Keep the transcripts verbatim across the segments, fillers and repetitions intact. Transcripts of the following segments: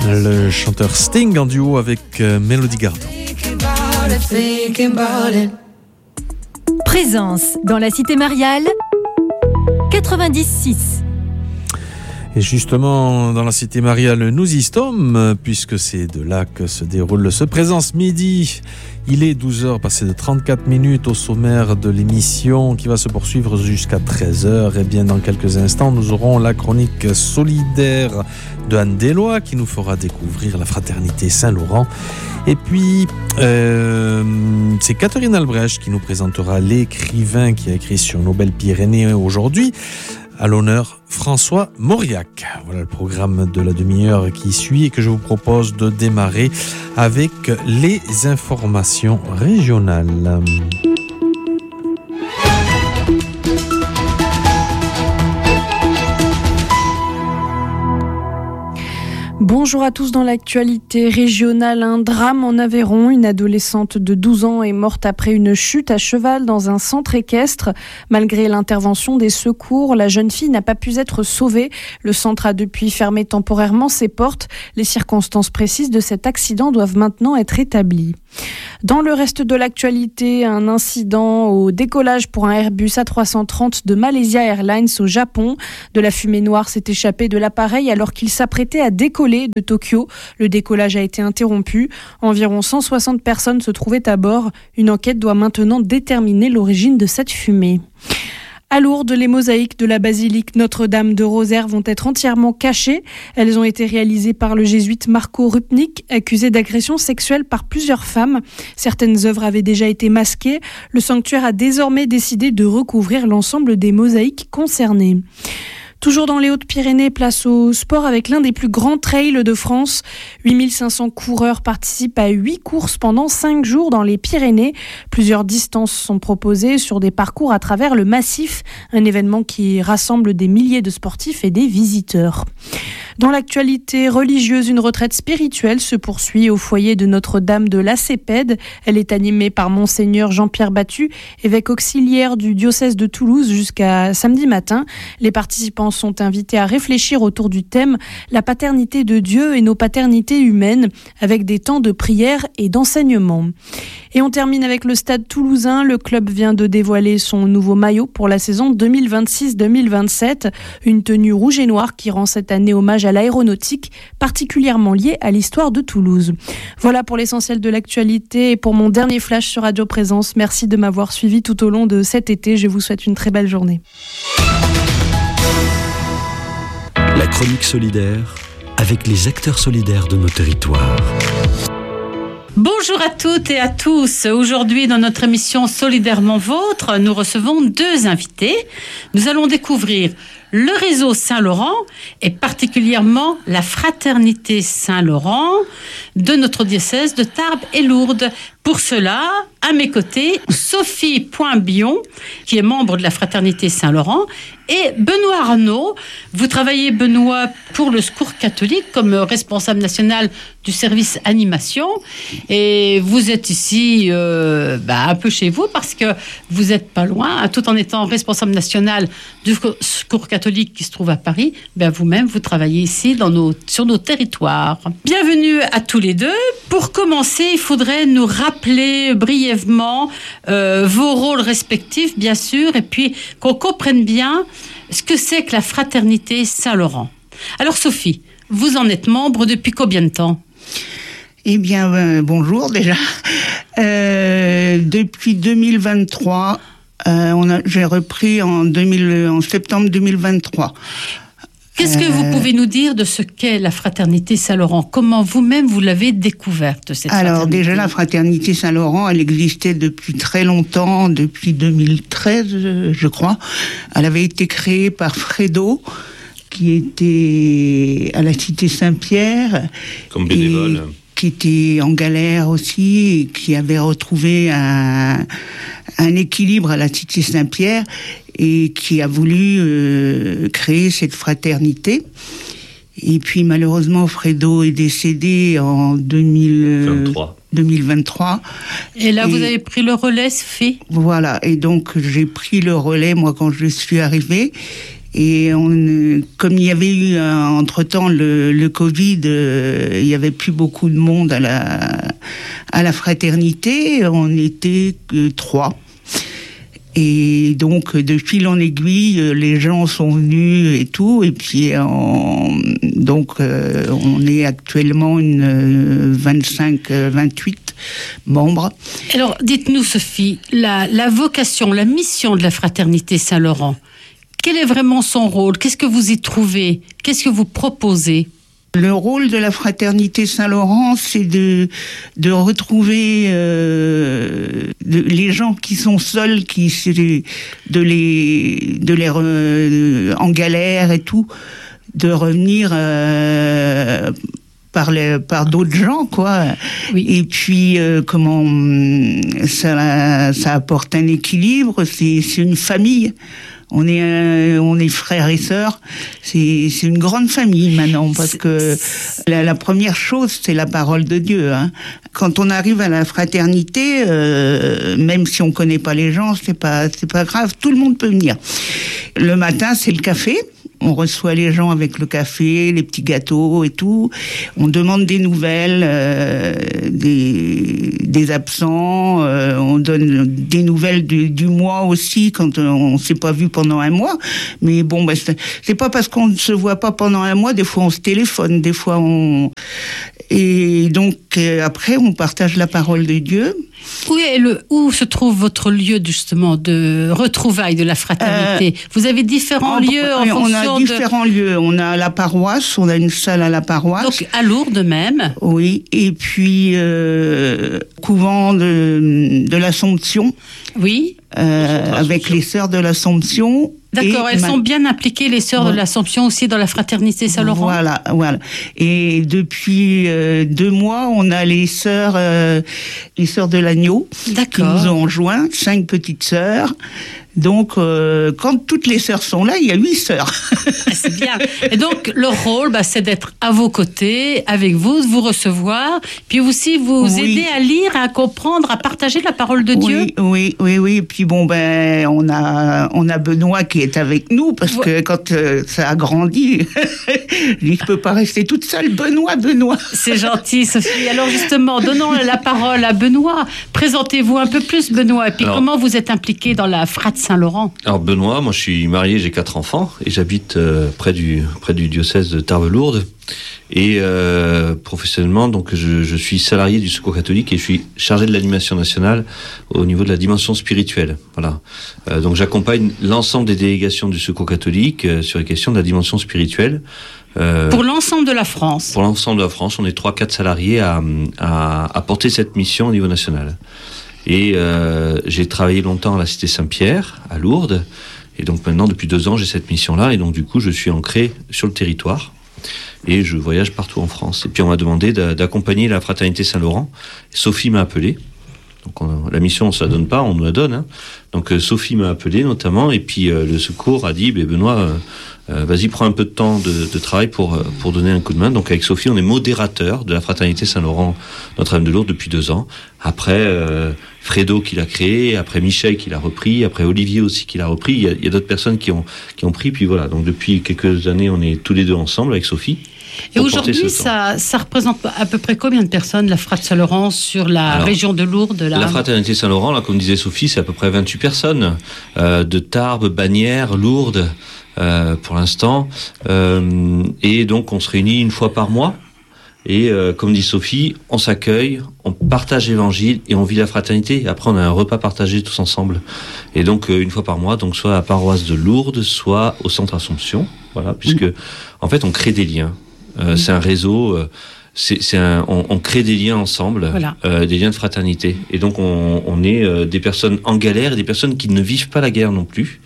Le chanteur Sting en duo avec euh, Melody Gardot. Présence dans la cité mariale quatre-vingt-dix six. Et justement, dans la cité mariale, nous y sommes, puisque c'est de là que se déroule ce Présence Midi. Il est douze heures passées de trente-quatre minutes au sommaire de l'émission qui va se poursuivre jusqu'à treize heures. Et bien, dans quelques instants, nous aurons la chronique solidaire de Anne Deslois qui nous fera découvrir la fraternité Saint-Laurent. Et puis, euh, c'est Catherine Albrecht qui nous présentera l'écrivain qui a écrit sur nos belles Pyrénées aujourd'hui. À l'honneur, François Mauriac. Voilà le programme de la demi-heure qui suit et que je vous propose de démarrer avec les informations régionales. Bonjour à tous. Dans l'actualité régionale, un drame en Aveyron. Une adolescente de douze ans est morte après une chute à cheval dans un centre équestre. Malgré l'intervention des secours, la jeune fille n'a pas pu être sauvée. Le centre a depuis fermé temporairement ses portes. Les circonstances précises de cet accident doivent maintenant être établies. Dans le reste de l'actualité, un incident au décollage pour un Airbus A trois cent trente de Malaysia Airlines au Japon. De la fumée noire s'est échappée de l'appareil alors qu'il s'apprêtait à décoller de Tokyo. Le décollage a été interrompu. Environ cent soixante personnes se trouvaient à bord. Une enquête doit maintenant déterminer l'origine de cette fumée. À Lourdes, les mosaïques de la basilique Notre-Dame de Rosaire vont être entièrement cachées. Elles ont été réalisées par le jésuite Marco Rupnik, accusé d'agression sexuelle par plusieurs femmes. Certaines œuvres avaient déjà été masquées. Le sanctuaire a désormais décidé de recouvrir l'ensemble des mosaïques concernées. Toujours dans les Hautes-Pyrénées, place au sport avec l'un des plus grands trails de France. huit mille cinq cents coureurs participent à huit courses pendant cinq jours dans les Pyrénées. Plusieurs distances sont proposées sur des parcours à travers le massif, un événement qui rassemble des milliers de sportifs et des visiteurs. Dans l'actualité religieuse, une retraite spirituelle se poursuit au foyer de Notre-Dame de Lacépède. Elle est animée par Monseigneur Jean-Pierre Battu, évêque auxiliaire du diocèse de Toulouse, jusqu'à samedi matin. Les participants sont invités à réfléchir autour du thème « La paternité de Dieu et nos paternités humaines » avec des temps de prière et d'enseignement. Et on termine avec le Stade Toulousain. Le club vient de dévoiler son nouveau maillot pour la saison deux mille vingt-six deux mille vingt-sept. Une tenue rouge et noire qui rend cette année hommage à l'aéronautique, particulièrement liée à l'histoire de Toulouse. Voilà pour l'essentiel de l'actualité et pour mon dernier flash sur Radio Présence. Merci de m'avoir suivi tout au long de cet été. Je vous souhaite une très belle journée. La chronique solidaire avec les acteurs solidaires de nos territoires. Bonjour à toutes et à tous. Aujourd'hui, dans notre émission Solidairement Vôtre, nous recevons deux invités. Nous allons découvrir le réseau Saint-Laurent et particulièrement la fraternité Saint-Laurent de notre diocèse de Tarbes et Lourdes. Pour cela, à mes côtés, Sophie Point-Bion, qui est membre de la fraternité Saint-Laurent, et Benoît Arnaud. Vous travaillez, Benoît, pour le Secours catholique comme responsable national du service animation. Et vous êtes ici euh, bah, un peu chez vous parce que vous n'êtes pas loin, tout en étant responsable national du Secours catholique qui se trouve à Paris. Ben vous-même, vous travaillez ici dans nos, sur nos territoires. Bienvenue à tous les deux. Pour commencer, il faudrait nous rappeler brièvement euh, vos rôles respectifs, bien sûr, et puis qu'on comprenne bien ce que c'est que la fraternité Saint-Laurent. Alors Sophie, vous en êtes membre depuis combien de temps ? Eh bien, euh, bonjour déjà. Euh, depuis deux mille vingt-trois, euh, on a, j'ai repris en, deux mille, en septembre deux mille vingt-trois. Qu'est-ce que vous pouvez nous dire de ce qu'est la fraternité Saint-Laurent ? Comment vous-même vous l'avez découverte, cette Alors, fraternité ? déjà, la fraternité Saint-Laurent, elle existait depuis très longtemps, depuis deux mille treize, je crois. Elle avait été créée par Fredo, qui était à la cité Saint-Pierre. Comme bénévole. Qui était en galère aussi, et qui avait retrouvé un, un équilibre à la cité Saint-Pierre et qui a voulu euh, créer cette fraternité. Et puis malheureusement, Fredo est décédé en deux mille vingt-trois. deux mille vingt-trois. Et là, et vous avez pris le relais, Sophie ? Voilà, et donc j'ai pris le relais, moi, quand je suis arrivée. Et on, comme il y avait eu euh, entre-temps le, le Covid, euh, il y avait plus beaucoup de monde à la, à la fraternité, on était que trois. Et donc, de fil en aiguille, les gens sont venus et tout. Et puis, on, donc, euh, on est actuellement une vingt-cinq, vingt-huit membres. Alors, dites-nous, Sophie, la, la vocation, la mission de la Fraternité Saint-Laurent, quel est vraiment son rôle? Qu'est-ce que vous y trouvez? Qu'est-ce que vous proposez? Le rôle de la Fraternité Saint-Laurent, c'est de de retrouver euh, de, les gens qui sont seuls, qui de les de les re, en galère et tout, de revenir euh, par les par d'autres gens, quoi. Oui. Et puis euh, comment ça ça apporte un équilibre. C'est c'est une famille. On est, euh, on est frères et sœurs. C'est, c'est une grande famille maintenant, parce que la, la première chose, c'est la parole de Dieu. Hein. Quand on arrive à la fraternité, euh, même si on connaît pas les gens, c'est pas, c'est pas grave. Tout le monde peut venir. Le matin, c'est le café. On reçoit les gens avec le café, les petits gâteaux et tout. On demande des nouvelles, euh, des, des absents. Euh, on donne des nouvelles du, du mois aussi quand on s'est pas vu pendant un mois. Mais bon, bah, c'est, c'est pas parce qu'on ne se voit pas pendant un mois. Des fois, on se téléphone. Des fois, on... Et donc, euh, après, on partage la parole de Dieu. Où, est le, où se trouve votre lieu, justement, de retrouvailles de la fraternité? euh, Vous avez différents en, lieux en on fonction On a différents de... lieux. On a la paroisse, on a une salle à la paroisse. Donc, à Lourdes même. Oui, et puis, euh, couvent de, de l'Assomption. Oui. Euh, avec les sœurs de l'Assomption. D'accord, elles ma... sont bien impliquées, les sœurs ouais. de l'Assomption aussi, dans la Fraternité Saint-Laurent. Voilà, voilà. Et depuis euh, deux mois, on a les sœurs, euh, les sœurs de l'Agneau, qui nous ont joint, cinq petites sœurs. Donc, euh, quand toutes les sœurs sont là, il y a huit sœurs. Ah, c'est bien. Et donc, leur rôle, bah, c'est d'être à vos côtés, avec vous, de vous recevoir, puis aussi vous oui. aider à lire, à comprendre, à partager la parole de Dieu. Oui, oui, oui, oui. Et puis bon, ben, on a, on a Benoît qui est avec nous, parce ouais. que quand euh, ça a grandi, je dis, je peux pas rester toute seule. Benoît, Benoît. C'est gentil, Sophie. Alors justement, donnons la parole à Benoît. Présentez-vous un peu plus, Benoît. Et puis, alors, comment vous êtes impliqué dans la Frat Saint-Laurent? Alors Benoît, moi je suis marié, j'ai quatre enfants et j'habite euh, près du près du diocèse de Tarbes-Lourdes et euh, professionnellement donc je, je suis salarié du Secours catholique et je suis chargé de l'animation nationale au niveau de la dimension spirituelle. Voilà. Euh, donc j'accompagne l'ensemble des délégations du Secours catholique euh, sur les questions de la dimension spirituelle. Euh, pour l'ensemble de la France. Pour l'ensemble de la France, on est trois quatre salariés à, à à porter cette mission au niveau national. Et euh, j'ai travaillé longtemps à la Cité Saint-Pierre, à Lourdes. Et donc maintenant, depuis deux ans, j'ai cette mission-là. Et donc du coup, je suis ancré sur le territoire. Et je voyage partout en France. Et puis on m'a demandé d'accompagner la Fraternité Saint-Laurent. Sophie m'a appelé. Donc on, la mission, on ne se la donne pas, on nous la donne. Hein. Donc euh, Sophie m'a appelé notamment. Et puis euh, le secours a dit, Benoît, euh, euh, vas-y, prends un peu de temps de, de travail pour, euh, pour donner un coup de main. Donc avec Sophie, on est modérateur de la Fraternité Saint-Laurent Notre-Dame de Lourdes depuis deux ans. Après euh, Fredo qui l'a créé, après Michel qui l'a repris, après Olivier aussi qui l'a repris. Il y a, il y a d'autres personnes qui ont, qui ont pris. Puis voilà, donc depuis quelques années, on est tous les deux ensemble avec Sophie. Et aujourd'hui, ça, ça représente à peu près combien de personnes, la Frat Saint-Laurent, sur la Alors, région de Lourdes là... La Fraternité Saint-Laurent, là, comme disait Sophie, c'est à peu près vingt-huit personnes, euh, de Tarbes, Bagnères, Lourdes, euh, pour l'instant. Euh, et donc, on se réunit une fois par mois. Et euh, comme dit Sophie, on s'accueille, on partage l'évangile et on vit la fraternité. Après, on a un repas partagé tous ensemble. Et donc, euh, une fois par mois, donc soit à la paroisse de Lourdes, soit au centre Assomption. Voilà, puisque, mmh. en fait, on crée des liens. Euh, mmh. C'est un réseau, euh, c'est, c'est un, on, on crée des liens ensemble, voilà. euh, des liens de fraternité. Et donc, on, on est euh, des personnes en galère et des personnes qui ne vivent pas la guerre non plus.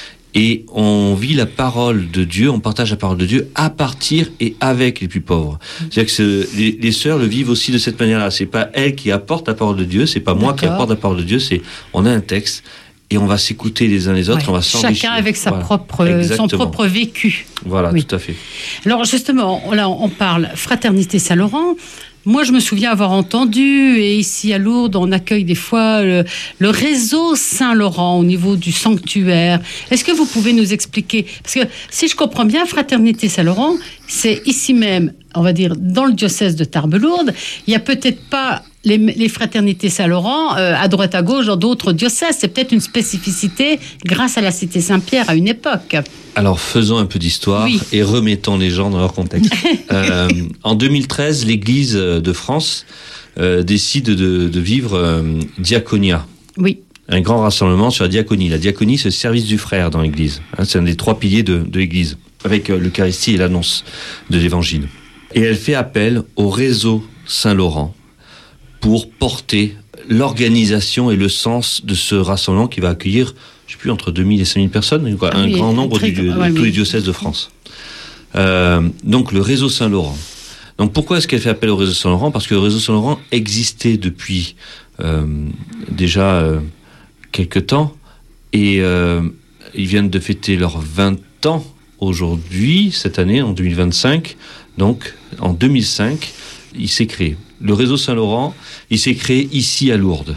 Et on vit la parole de Dieu, on partage la parole de Dieu à partir et avec les plus pauvres. C'est-à-dire que c'est, les, les sœurs le vivent aussi de cette manière-là. C'est pas elles qui apportent la parole de Dieu, c'est pas moi D'accord. qui apporte la parole de Dieu, c'est on a un texte et on va s'écouter les uns les autres, Ouais. on va s'enrichir. Chacun avec sa Voilà. propre, son propre vécu. Voilà, Oui. tout à fait. Alors justement, là on parle Fraternité Saint-Laurent. Moi, je me souviens avoir entendu, et ici à Lourdes, on accueille des fois le, le réseau Saint-Laurent au niveau du sanctuaire. Est-ce que vous pouvez nous expliquer? Parce que si je comprends bien, Fraternité Saint-Laurent, c'est ici même, on va dire, dans le diocèse de Tarbes-Lourdes. Il n'y a peut-être pas les, les Fraternités Saint-Laurent euh, à droite à gauche dans d'autres diocèses. C'est peut-être une spécificité grâce à la Cité Saint-Pierre à une époque. Alors, faisons un peu d'histoire Oui. et remettons les gens dans leur contexte. euh, en deux mille treize, l'Église de France euh, décide de, de vivre euh, Diaconia. Oui. Un grand rassemblement sur la diaconie. La diaconie, c'est le service du frère dans l'Église. Hein, c'est un des trois piliers de, de l'Église, avec euh, l'Eucharistie et l'annonce de l'Évangile. Et elle fait appel au réseau Saint-Laurent pour porter l'organisation et le sens de ce rassemblement qui va accueillir, je ne sais plus, entre deux mille et cinq mille personnes, quoi, un Oui, grand nombre très, du, de ouais, tous oui. les diocèses de France. Euh, donc le réseau Saint-Laurent. Donc pourquoi est-ce qu'elle fait appel au réseau Saint-Laurent? Parce que le réseau Saint-Laurent existait depuis euh, déjà euh, quelque temps, et euh, ils viennent de fêter leurs vingt ans aujourd'hui, cette année, en deux mille vingt-cinq. Donc en deux mille cinq, il s'est créé. Le réseau Saint-Laurent, il s'est créé ici à Lourdes.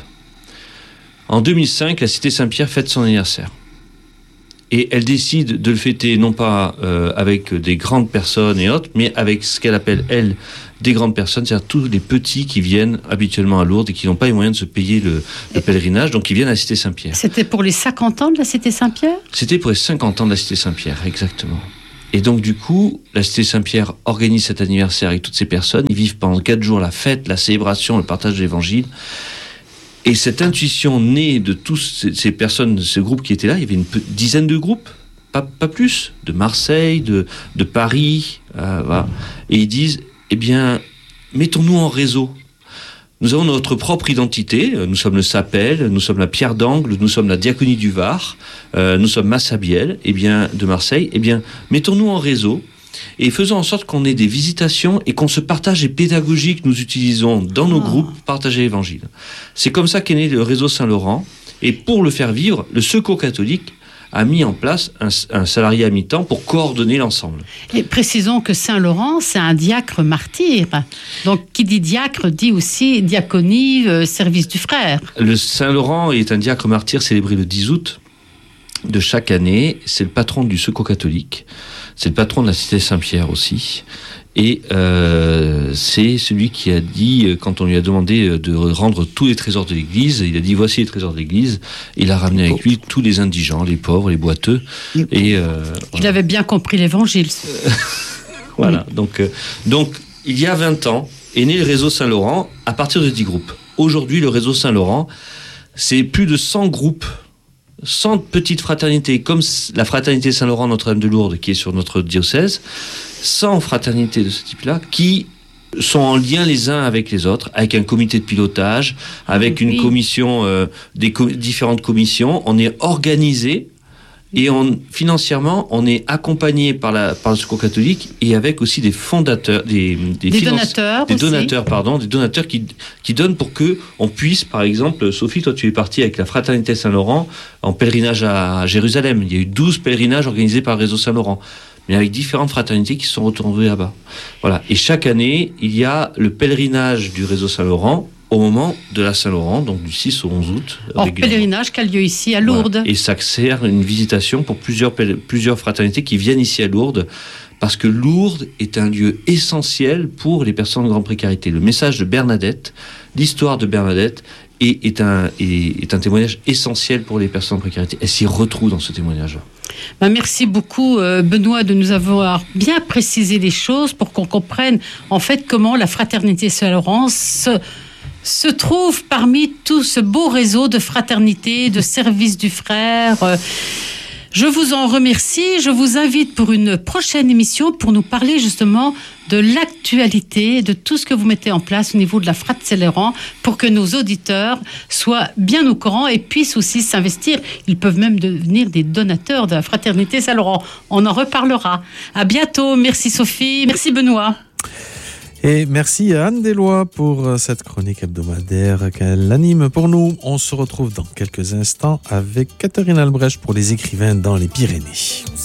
En deux mille cinq, la Cité Saint-Pierre fête son anniversaire. Et elle décide de le fêter non pas euh, avec des grandes personnes et autres, mais avec ce qu'elle appelle, elle, des grandes personnes, c'est-à-dire tous les petits qui viennent habituellement à Lourdes et qui n'ont pas les moyens de se payer le, le pèlerinage, donc qui viennent à la Cité Saint-Pierre. C'était pour les cinquante ans de la Cité Saint-Pierre? C'était pour les cinquante ans de la Cité Saint-Pierre, exactement. Et donc du coup, la Cité Saint-Pierre organise cet anniversaire avec toutes ces personnes. Ils vivent pendant quatre jours la fête, la célébration, le partage de l'Évangile. Et cette intuition née de tous ces, ces personnes, de ce groupe qui étaient là, il y avait une pe- dizaine de groupes, pas, pas plus, de Marseille, de, de Paris, euh, voilà. Et ils disent, eh bien, mettons-nous en réseau. Nous avons notre propre identité, nous sommes le Sapel, nous sommes la Pierre d'Angle, nous sommes la Diaconie du Var, euh, nous sommes Massabielle, eh bien, de Marseille, eh bien, mettons-nous en réseau et faisons en sorte qu'on ait des visitations et qu'on se partage les pédagogies que nous utilisons dans nos Ah. groupes pour partager l'Évangile. C'est comme ça qu'est né le réseau Saint-Laurent, et pour le faire vivre, le Secours catholique a mis en place un, un salarié à mi-temps pour coordonner l'ensemble. Et précisons que Saint-Laurent, c'est un diacre martyr. Donc, qui dit diacre dit aussi diaconie, euh, service du frère. Le Saint-Laurent est un diacre martyr célébré le dix août de chaque année. C'est le patron du Secours catholique. C'est le patron de la Cité Saint-Pierre aussi. Et euh, c'est celui qui a dit, quand on lui a demandé de rendre tous les trésors de l'Église, il a dit voici les trésors de l'Église. Il a ramené avec lui tous les indigents, les pauvres, les boiteux. Et euh, Il avait bien compris l'Évangile. voilà. Donc, euh, donc, il y a vingt ans, est né le réseau Saint-Laurent à partir de dix groupes. Aujourd'hui, le réseau Saint-Laurent, c'est plus de cent groupes, cent petites fraternités, comme la fraternité Saint-Laurent Notre-Dame de Lourdes, qui est sur notre diocèse, cent fraternités de ce type-là, qui sont en lien les uns avec les autres, avec un comité de pilotage, avec Oui. une commission, euh, des co- différentes commissions. On est organisé. Et on, financièrement, on est accompagné par, la, par le Secours catholique et avec aussi des fondateurs, des, des, Des finances- donateurs des aussi. donateurs, pardon, des donateurs qui, qui donnent pour que on puisse, par exemple, Sophie, toi tu es partie avec la Fraternité Saint-Laurent en pèlerinage à Jérusalem. Il y a eu douze pèlerinages organisés par le réseau Saint-Laurent, mais avec différentes fraternités qui se sont retrouvées là-bas. Voilà. Et chaque année, il y a le pèlerinage du réseau Saint-Laurent au moment de la Saint-Laurent, donc du six au onze août. Hors régulièrement. pèlerinage qui a lieu ici à Lourdes. Voilà. Et ça sert une visitation pour plusieurs, plusieurs fraternités qui viennent ici à Lourdes, parce que Lourdes est un lieu essentiel pour les personnes de grande précarité. Le message de Bernadette, l'histoire de Bernadette, est, est, un, est, est un témoignage essentiel pour les personnes en précarité. Elle s'y retrouve dans ce témoignage-là. Ben, merci beaucoup, euh, Benoît, de nous avoir bien précisé les choses pour qu'on comprenne en fait comment la Fraternité Saint-Laurent se, se trouve parmi tout ce beau réseau de fraternité, de service du frère. Euh, Je vous en remercie. Je vous invite pour une prochaine émission pour nous parler justement de l'actualité, de tout ce que vous mettez en place au niveau de la Frat Saint-Laurent pour que nos auditeurs soient bien au courant et puissent aussi s'investir. Ils peuvent même devenir des donateurs de la Fraternité Saint-Laurent. On en reparlera. À bientôt. Merci Sophie. Merci Benoît. Et merci à Anne Deslois pour cette chronique hebdomadaire qu'elle anime pour nous. On se retrouve dans quelques instants avec Catherine Albrecht pour les écrivains dans les Pyrénées.